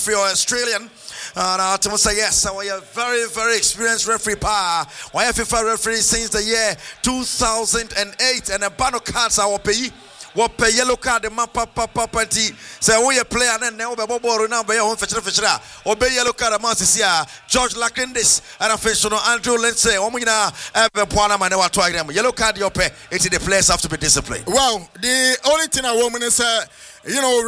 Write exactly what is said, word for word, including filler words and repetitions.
referee or Australian. And uh, to say yes, so we are very, very experienced referee power. Why FIFA referee since the year two thousand eight, and a banner cards our pay. What pay yellow card the map papa papa t say we a player and now be bobo now be home fetch fetch obey yellow card man this year George Lakindis and official Andrew Lindsay omina ever point man what to them yellow card your pay. It's the players have to be disciplined. Well, the only thing I want to say, you know,